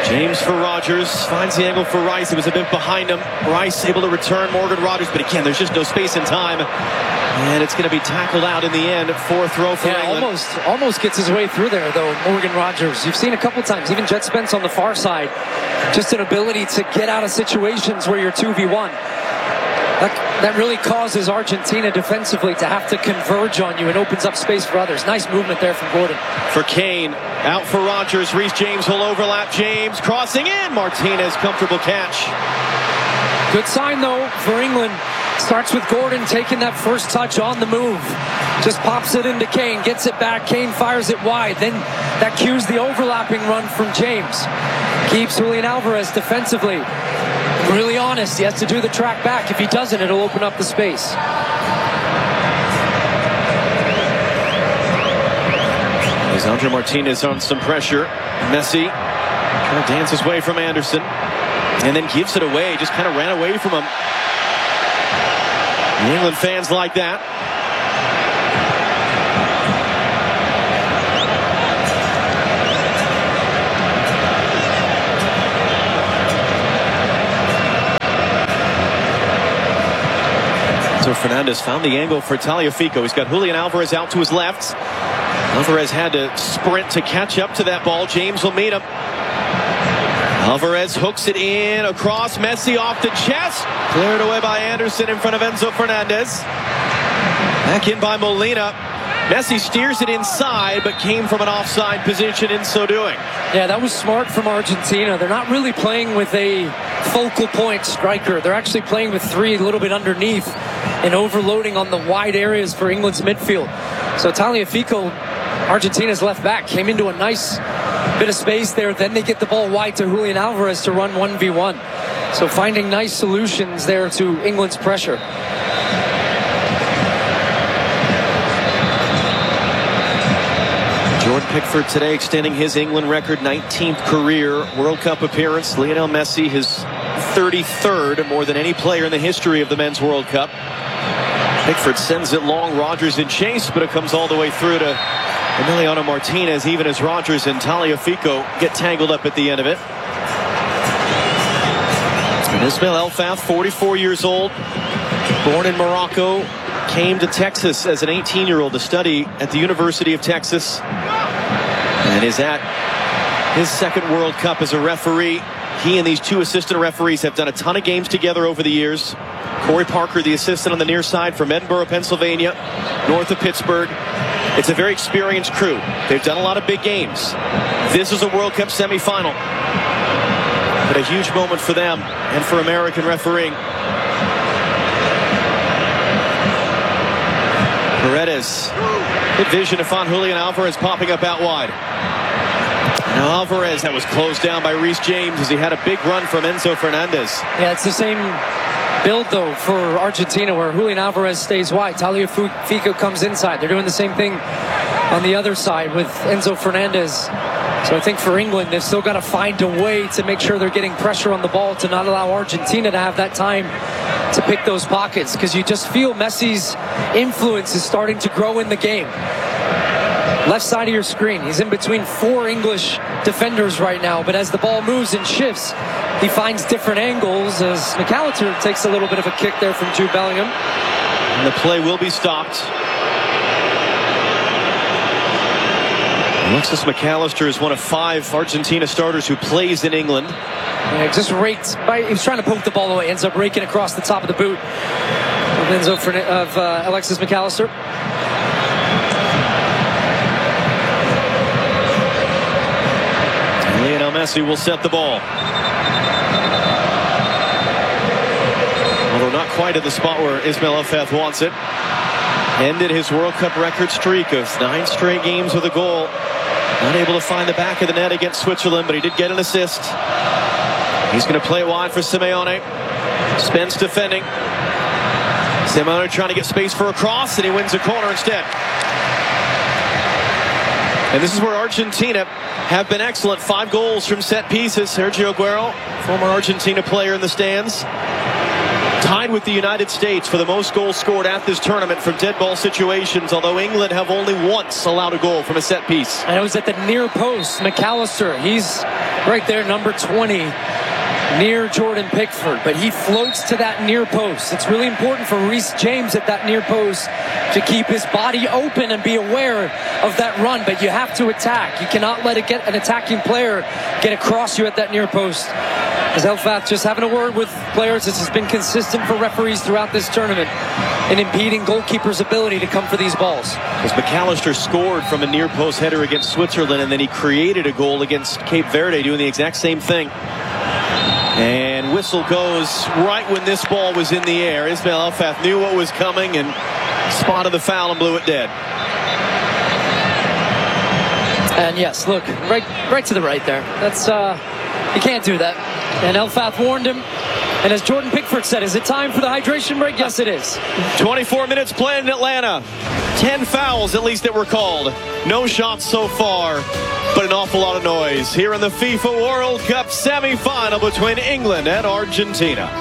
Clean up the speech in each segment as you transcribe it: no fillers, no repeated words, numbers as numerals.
James for Rogers, finds the angle for Rice. It was a bit behind him. Rice able to return Morgan Rogers, but again, there's just no space and time. And it's going to be tackled out in the end. Fourth throw for England. Almost gets his way through there, though, Morgan Rogers. You've seen a couple times, even Jet Spence on the far side, just an ability to get out of situations where you're 2v1. That really causes Argentina defensively to have to converge on you and opens up space for others. Nice movement there from Gordon. For Kane, out for Rogers. Reece James will overlap. James crossing in. Martinez, comfortable catch. Good sign, though, for England. Starts with Gordon taking that first touch on the move. Just pops it into Kane, gets it back. Kane fires it wide. Then that cues the overlapping run from James. Keeps Julian Alvarez defensively really honest. He has to do the track back. If he doesn't, it'll open up the space. Lisandro Martinez on some pressure. Messi trying to dance his way from Anderson. And then gives it away. Just kind of ran away from him. The England fans like that. So Fernandez found the angle for Tagliafico. He's got Julian Alvarez out to his left. Alvarez had to sprint to catch up to that ball. James will meet him. Alvarez hooks it in across. Messi off the chest. Cleared away by Anderson in front of Enzo Fernandez. Back in by Molina. Messi steers it inside, but came from an offside position in so doing. Yeah, that was smart from Argentina. They're not really playing with a focal point striker. They're actually playing with three a little bit underneath and overloading on the wide areas for England's midfield. So Tagliafico, Argentina's left back, came into a nice bit of space there. Then they get the ball wide to Julian Alvarez to run 1v1. So finding nice solutions there to England's pressure. Jordan Pickford today extending his England record, 19th career World Cup appearance. Lionel Messi, his 33rd, more than any player in the history of the Men's World Cup. Pickford sends it long. Rogers in chase, but it comes all the way through to Emiliano Martinez, even as Rogers and Tagliafico get tangled up at the end of it. And Ismail El-Fath, 44 years old, born in Morocco, came to Texas as an 18-year-old to study at the University of Texas, and is at his second World Cup as a referee. He and these two assistant referees have done a ton of games together over the years. Corey Parker, the assistant on the near side from Edinburgh, Pennsylvania, north of Pittsburgh. It's a very experienced crew. They've done a lot of big games. This is a World Cup semifinal, but a huge moment for them and for American refereeing. Paredes, good vision to find Julian Alvarez popping up out wide. Now Alvarez, that was closed down by Reece James as he had a big run from Enzo Fernandez. Yeah, it's the same build, though, for Argentina, where Julian Alvarez stays wide. Tagliafico comes inside. They're doing the same thing on the other side with Enzo Fernandez. So I think for England, they've still got to find a way to make sure they're getting pressure on the ball to not allow Argentina to have that time to pick those pockets, because you just feel Messi's influence is starting to grow in the game. Left side of your screen, he's in between four English defenders right now, but as the ball moves and shifts, he finds different angles as McAllister takes a little bit of a kick there from Jude Bellingham. And the play will be stopped. Alexis McAllister is one of 5 Argentina starters who plays in England. Yeah, just raked by, he was trying to poke the ball away, ends up raking across the top of the boot of Alexis McAllister. Lionel Messi will set the ball. Although not quite at the spot where Ismail El-Fath wants it. Ended his World Cup record streak of 9 straight games with a goal. Not able to find the back of the net against Switzerland, but he did get an assist. He's going to play it wide for Simeone. Spence defending. Simeone trying to get space for a cross, and he wins a corner instead. And this is where Argentina have been excellent. 5 goals from set pieces. Sergio Aguero, former Argentina player in the stands, tied with the United States for the most goals scored at this tournament from dead ball situations, although England have only once allowed a goal from a set piece. And it was at the near post. McAllister, he's right there, number 20, near Jordan Pickford, but he floats to that near post. It's really important for Reece James at that near post to keep his body open and be aware of that run, but you have to attack. You cannot let an attacking player get across you at that near post. As Elfath just having a word with players, this has been consistent for referees throughout this tournament in impeding goalkeepers' ability to come for these balls. As McAllister scored from a near post header against Switzerland, and then he created a goal against Cape Verde doing the exact same thing. And whistle goes right when this ball was in the air. Ismail Elfath knew what was coming and spotted the foul and blew it dead. And yes, look, right to the right there. That's you can't do that. And Elfath warned him. And as Jordan Pickford said, is it time for the hydration break? Yes, it is. 24 minutes played in Atlanta. 10 fouls, at least, that were called. No shots so far, but an awful lot of noise here in the FIFA World Cup semifinal between England and Argentina.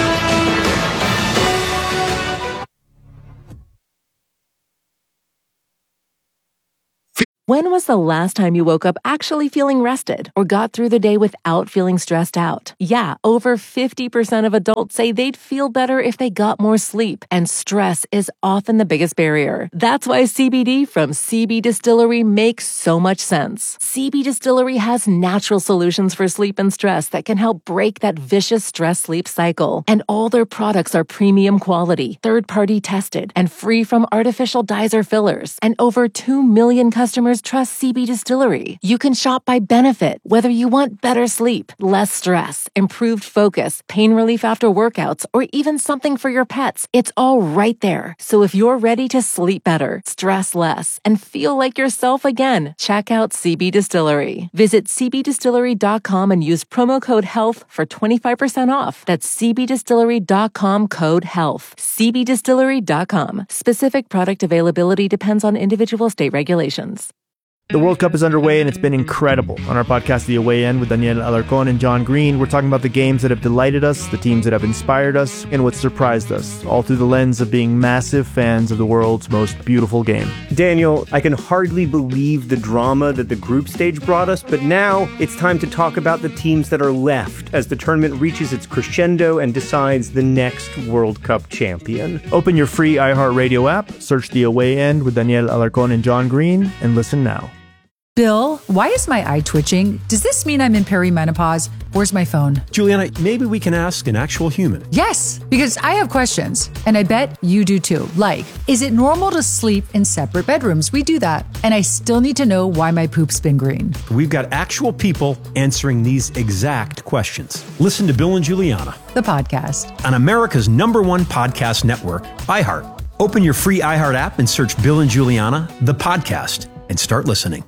When was the last time you woke up actually feeling rested or got through the day without feeling stressed out? Yeah, over 50% of adults say they'd feel better if they got more sleep, and stress is often the biggest barrier. That's why CBD from CB Distillery makes so much sense. CB Distillery has natural solutions for sleep and stress that can help break that vicious stress-sleep cycle. And all their products are premium quality, third-party tested, and free from artificial dyes or fillers. And over 2 million customers trust CB Distillery. You can shop by benefit, whether you want better sleep, less stress, improved focus, pain relief after workouts, or even something for your pets. It's all right there. So if you're ready to sleep better, stress less, and feel like yourself again, check out CB Distillery. Visit cbdistillery.com and use promo code HEALTH for 25% off. That's cbdistillery.com, code HEALTH. cbdistillery.com. Specific product availability depends on individual state regulations. The World Cup is underway and it's been incredible. On our podcast, The Away End, with Daniel Alarcón and John Green, we're talking about the games that have delighted us, the teams that have inspired us, and what surprised us, all through the lens of being massive fans of the world's most beautiful game. Daniel, I can hardly believe the drama that the group stage brought us, but now it's time to talk about the teams that are left as the tournament reaches its crescendo and decides the next World Cup champion. Open your free iHeartRadio app, search The Away End with Daniel Alarcón and John Green, and listen now. Bill, why is my eye twitching? Does this mean I'm in perimenopause? Where's my phone? Juliana, maybe we can ask an actual human. Yes, because I have questions, and I bet you do too. Like, is it normal to sleep in separate bedrooms? We do that. And I still need to know why my poop's been green. We've got actual people answering these exact questions. Listen to Bill and Juliana, the podcast, on America's #1 podcast network, iHeart. Open your free iHeart app and search Bill and Juliana, the podcast, and start listening.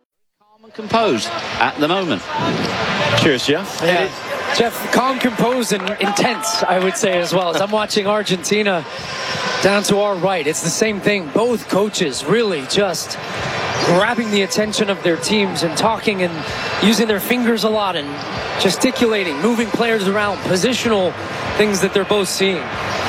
Composed at the moment. Cheers, Jeff. Yeah. Jeff, calm, composed, and intense, I would say as well. As I'm watching Argentina down to our right, it's the same thing. Both coaches really just grabbing the attention of their teams and talking and using their fingers a lot and gesticulating, moving players around, positional things that they're both seeing.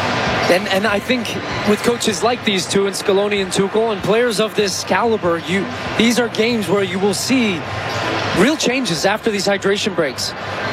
And I think with coaches like these two, and Scaloni and Tuchel, and players of this caliber, these are games where you will see real changes after these hydration breaks.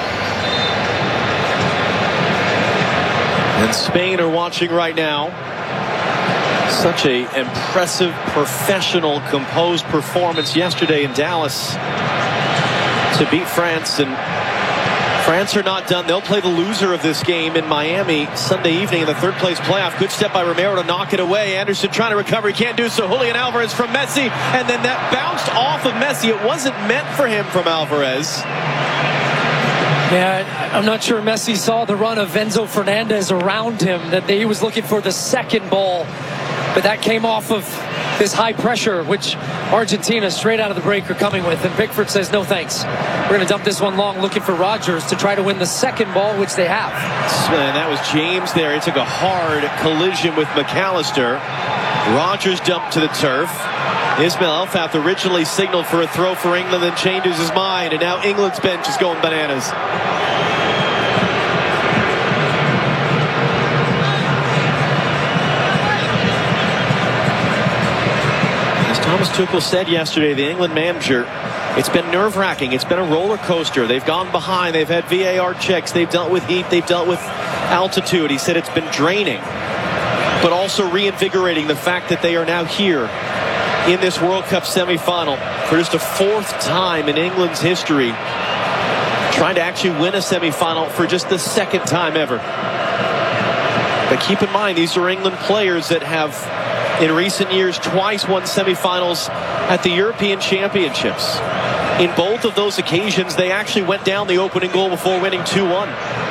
And Spain are watching right now. Such a impressive, professional, composed performance yesterday in Dallas to beat France. And France are not done. They'll play the loser of this game in Miami Sunday evening in the third place playoff. Good step by Romero to knock it away. Anderson trying to recover. He can't do so. Julian Alvarez from Messi. And then that bounced off of Messi. It wasn't meant for him from Alvarez. Yeah, I'm not sure Messi saw the run of Enzo Fernandez around him, that he was looking for the second ball. But that came off of this high pressure, which Argentina straight out of the break are coming with. And Pickford says, no thanks. We're going to dump this one long, looking for Rodgers to try to win the second ball, which they have. And that was James there. He took a hard collision with McAllister. Rodgers dumped to the turf. Ismail Elfath originally signaled for a throw for England, then changes his mind. And now England's bench is going bananas. Thomas Tuchel said yesterday, the England manager, It's been nerve-wracking. It's been a roller coaster. They've gone behind. They've had VAR checks. They've dealt with heat. They've dealt with altitude. He said it's been draining, but also reinvigorating the fact that they are now here in this World Cup semifinal for just a 4th time in England's history, trying to actually win a semifinal for just the 2nd time ever. But keep in mind, these are England players that have, in recent years, twice won semifinals at the European Championships. In both of those occasions, they actually went down the opening goal before winning 2-1.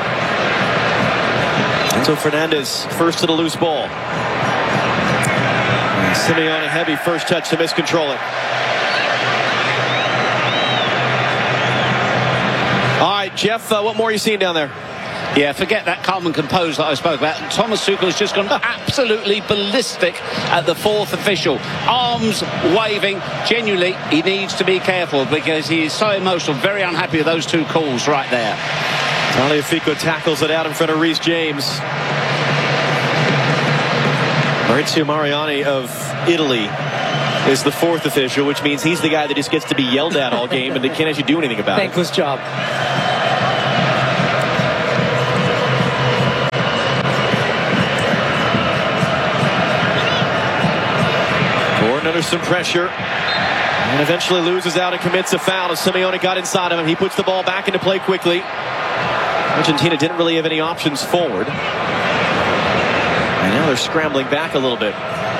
Enzo Fernandez first to the loose ball. Simeone heavy first touch to miscontrol it. All right, Jeff, what more are you seeing down there? Yeah, forget that calm and composed that I spoke about. And Thomas Tuchel has just gone absolutely ballistic at the 4th official. Arms waving. Genuinely, he needs to be careful because he is so emotional. Very unhappy with those 2 calls right there. Tagliafico tackles it out in front of Reece James. Maurizio Mariani of Italy is the 4th official, which means he's the guy that just gets to be yelled at all game and they can't actually do anything about it. Thankless job. Under some pressure and eventually loses out and commits a foul as Simeone got inside of him. He puts the ball back into play quickly. Argentina didn't really have any options forward, and now they're scrambling back a little bit.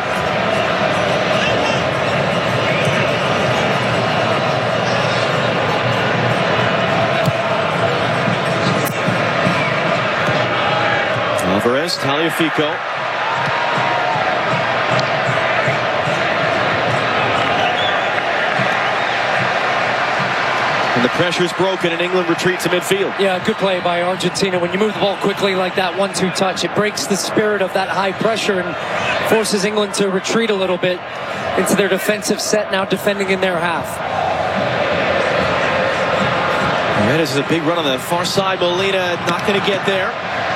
Alvarez, Tagliafico. And the pressure's broken and England retreats to midfield. Yeah, good play by Argentina. When you move the ball quickly like that 1-2 touch, it breaks the spirit of that high pressure and forces England to retreat a little bit into their defensive set, now defending in their half. This is a big run on the far side. Molina not going to get there.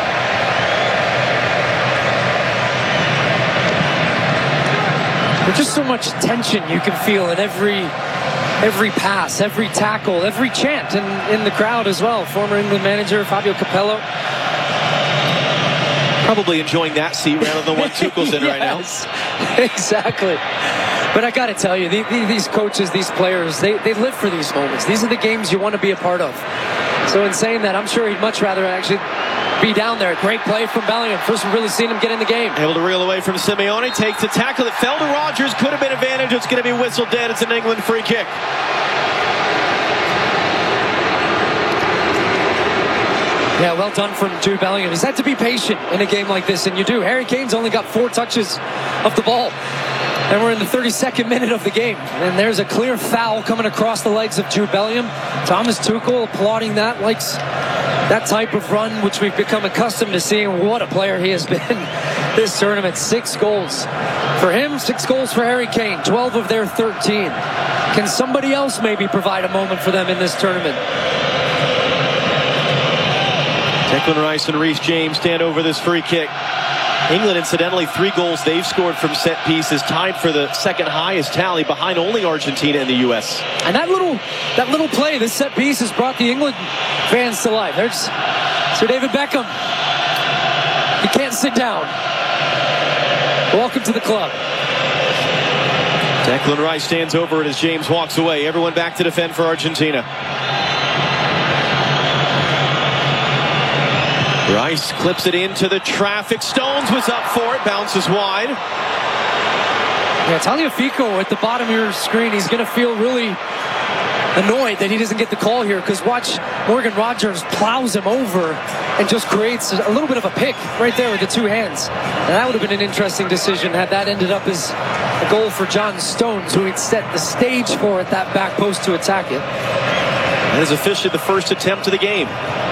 There's just so much tension you can feel in every pass, every tackle, every chant in the crowd as well. Former England manager Fabio Capello. Probably enjoying that seat rather than what Tuchel's in right now. Exactly. But I got to tell you, these coaches, these players, they live for these moments. These are the games you want to be a part of. So in saying that, I'm sure he'd much rather actually be down there. Great play from Bellingham. First we've really seen him get in the game. Able to reel away from Simeone. Takes the tackle that fell to Rodgers. Could have been advantage. It's going to be whistled dead. It's an England free kick. Yeah, well done from Jude Bellingham. He's had to be patient in a game like this, and you do. Harry Kane's only got 4 touches of the ball. And we're in the 32nd minute of the game. And there's a clear foul coming across the legs of Jude Bellingham. Thomas Tuchel applauding that, likes that type of run, which we've become accustomed to seeing. What a player he has been this tournament. 6 goals for him, 6 goals for Harry Kane, 12 of their 13. Can somebody else maybe provide a moment for them in this tournament? Declan Rice and Reece James stand over this free kick. England, incidentally, 3 goals they've scored from set pieces, tied for the 2nd highest tally, behind only Argentina and the U.S. And that little play, this set piece, has brought the England fans to life. There's Sir David Beckham. He can't sit down. Welcome to the club. Declan Rice stands over it as James walks away. Everyone back to defend for Argentina. Rice clips it into the traffic. Stones was up for it. Bounces wide. Yeah, Tagliafico at the bottom of your screen. He's going to feel really annoyed that he doesn't get the call here, because watch, Morgan Rodgers plows him over and just creates a little bit of a pick right there with the 2 hands. And that would have been an interesting decision had that ended up as a goal for John Stones, who had set the stage for at that back post to attack it. That is officially the first attempt of the game.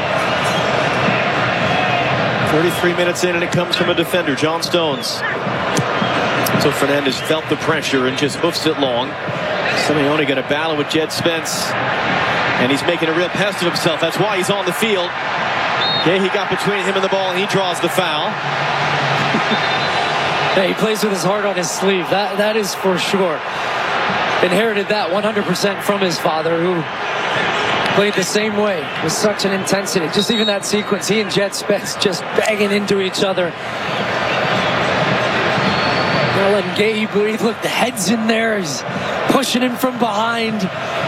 33 minutes in, and it comes from a defender, John Stones. So Fernandez felt the pressure and just hoofs it long. Simeone going to battle with Jed Spence, and he's making a real pest of himself. That's why he's on the field. Yeah, he got between him and the ball, and he draws the foul. Yeah, he plays with his heart on his sleeve. That is for sure. inherited that 100% from his father, who played the same way with such an intensity. Just even that sequence, he and Jet Spence just banging into each other. They're letting Gabe breathe. Look, the head's in there. He's pushing him from behind.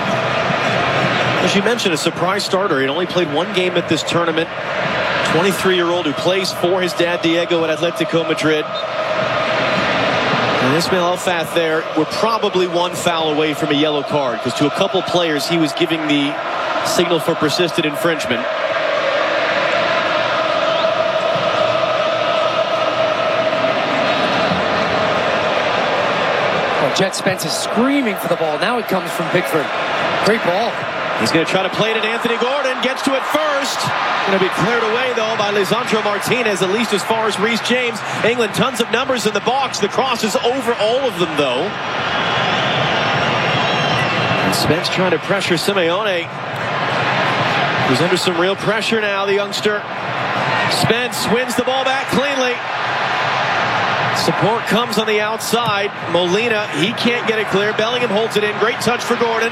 As you mentioned, a surprise starter. He'd only played one game at this tournament. 23-year-old who plays for his dad, Diego, at Atletico Madrid. And Ismail Elfath there, we're probably one foul away from a yellow card, because to a couple players, he was giving the signal for persistent infringement. Jet Spence is screaming for the ball. Now it comes from Pickford. Great ball. He's going to try to play it at Anthony Gordon. Gets to it first. Going to be cleared away, though, by Lisandro Martinez, at least as far as Reece James. England, tons of numbers in the box. The cross is over all of them, though. And Spence trying to pressure Simeone. He's under some real pressure now, the youngster. Spence wins the ball back cleanly. Support comes on the outside. Molina, he can't get it clear. Bellingham holds it in. Great touch for Gordon.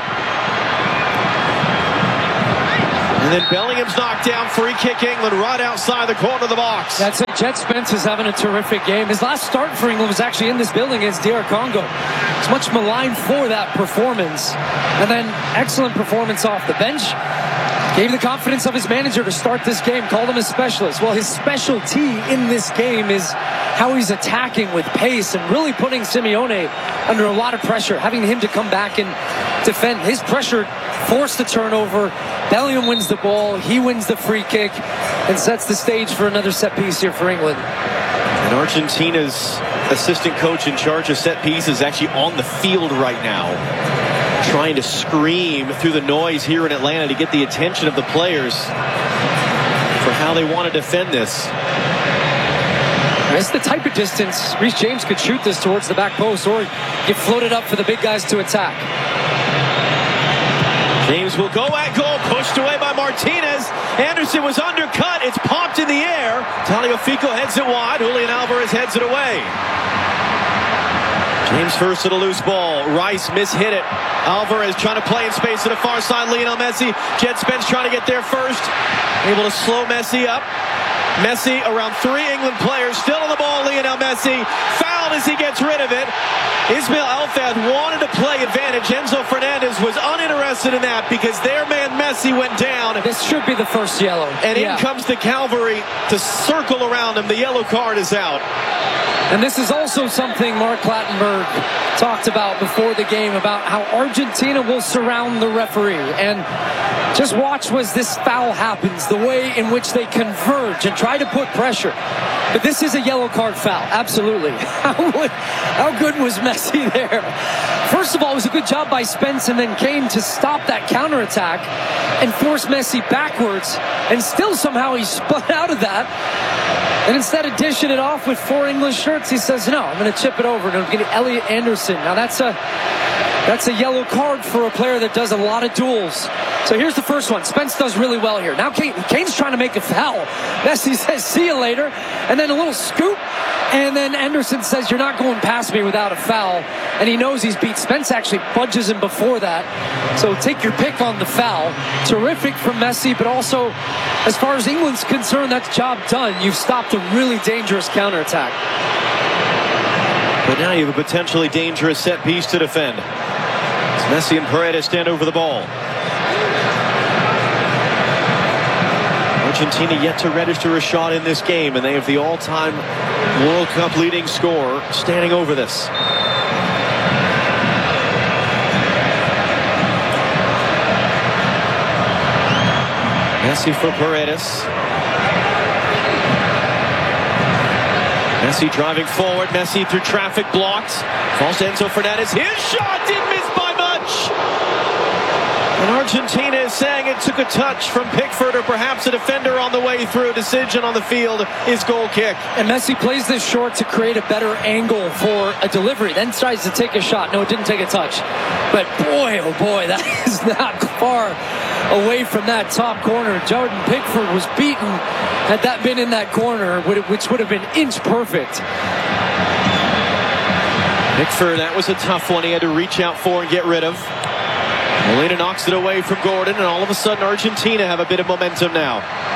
And then Bellingham's knocked down. Free kick England right outside the corner of the box. That's it. Jet Spence is having a terrific game. His last start for England was actually in this building against DR Congo. He's much maligned for that performance. And then excellent performance off the bench. Gave the confidence of his manager to start this game. Called him a specialist. Well, his specialty in this game is how he's attacking with pace and really putting Simeone under a lot of pressure. Having him to come back and defend. His pressure forced the turnover. Bellingham wins the ball. He wins the free kick and sets the stage for another set piece here for England. And Argentina's assistant coach in charge of set pieces is actually on the field right now, trying to scream through the noise here in Atlanta to get the attention of the players for how they want to defend this. It's the type of distance Reece James could shoot this towards the back post, or get floated up for the big guys to attack. James will go at goal, pushed away by Martinez. Anderson was undercut. It's popped in the air. Tagliafico heads it wide. Julian Alvarez heads it away. James first at a loose ball. Rice mishit it. Alvarez trying to play in space to the far side. Lionel Messi. Jet Spence trying to get there first. Able to slow Messi up. Messi around three England players. Still on the ball, Lionel Messi. Fouled as he gets rid of it. Ismail Elfath wanted to play advantage. Enzo Fernandez was uninterested in that because their man Messi went down. This should be the first yellow. And in comes the cavalry to circle around him. The yellow card is out. And this is also something Mark Clattenburg talked about before the game, about how Argentina will surround the referee. And just watch as this foul happens, the way in which they converge and try to put pressure. But this is a yellow card foul, absolutely. How good was Messi there? First of all, it was a good job by Spence and then Kane to stop that counterattack and force Messi backwards. And still somehow he spun out of that. And instead of dishing it off with four English shirts, he says, no, I'm going to chip it over and get Elliot Anderson. Now that's a yellow card for a player that does a lot of duels. So here's the first one. Spence does really well here. Now Kane's trying to make a foul. Messi says, see you later. And then a little scoop. And then Anderson says, you're not going past me without a foul. And he knows he's beat. Spence actually budges him before that. So take your pick on the foul. Terrific from Messi, but also, as far as England's concerned, that's job done. You've stopped a really dangerous counterattack. But now you have a potentially dangerous set piece to defend. As Messi and Paredes stand over the ball. Argentina yet to register a shot in this game, and they have the all-time World Cup leading scorer standing over this. Messi for Paredes. Messi driving forward. Messi through traffic blocked. Falls to Enzo Fernandez. His shot didn't miss by much. And Argentina is saying it took a touch from Pickford or perhaps a defender on the way through. Decision on the field is goal kick. And Messi plays this short to create a better angle for a delivery. Then tries to take a shot. No, it didn't take a touch. But boy, oh boy, that is not far away from that top corner. Jordan Pickford was beaten had that been in that corner, which would have been inch perfect. Pickford, that was a tough one. He had to reach out for and get rid of. Molina knocks it away from Gordon, and all of a sudden Argentina have a bit of momentum now.